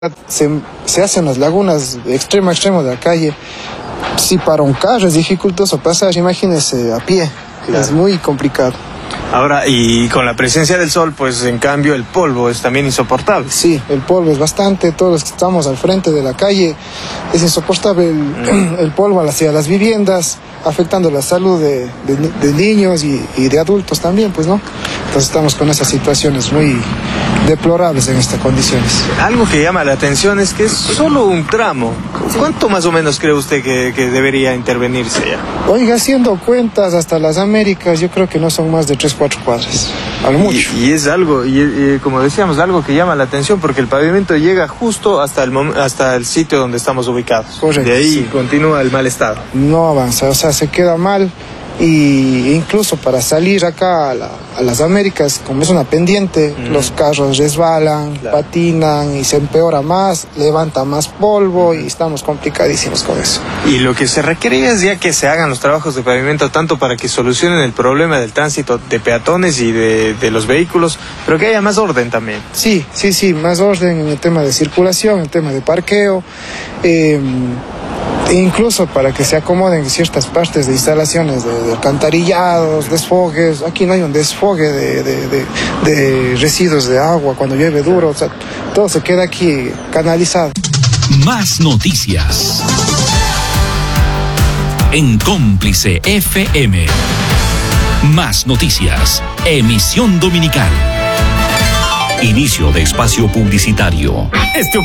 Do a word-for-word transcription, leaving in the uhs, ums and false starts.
Se, se hacen las lagunas de extremo a extremo de la calle. Si para un carro es dificultoso pasar, imagínese a pie, claro. Es muy complicado. Ahora, y con la presencia del sol, pues en cambio el polvo es también insoportable. Sí, el polvo es bastante, todos los que estamos al frente de la calle, es insoportable el, mm. el polvo hacia las viviendas, afectando la salud de, de, de niños y, y de adultos también, pues, ¿no? Entonces estamos con esas situaciones muy deplorables en estas condiciones. Algo que llama la atención es que es solo un tramo. ¿Cuánto más o menos cree usted que, que debería intervenirse ya? Oiga, haciendo cuentas hasta las Américas, yo creo que no son más de tres, cuatro cuadras, a lo mucho. Y, y es algo, y, y como decíamos, algo que llama la atención porque el pavimento llega justo hasta el, hasta el sitio donde estamos ubicados. Correcto. De ahí sí. Continúa el mal estado. No avanza, o sea, se queda mal. Y incluso para salir acá a, la, a las Américas, como es una pendiente, mm. los carros resbalan, claro. patinan y se empeora más, levanta más polvo y estamos complicadísimos con eso. Y lo que se requiere es ya que se hagan los trabajos de pavimento tanto para que solucionen el problema del tránsito de peatones y de, de los vehículos, pero que haya más orden también. Sí, sí, sí, más orden en el tema de circulación, en el tema de parqueo, eh, incluso para que se acomoden ciertas partes de instalaciones de, de alcantarillados, desfogues. Aquí no hay un desfogue de, de, de, de residuos de agua cuando llueve duro, o sea, todo se queda aquí canalizado. Más noticias en Cómplice F M. Más noticias, emisión dominical. Inicio de espacio publicitario. Este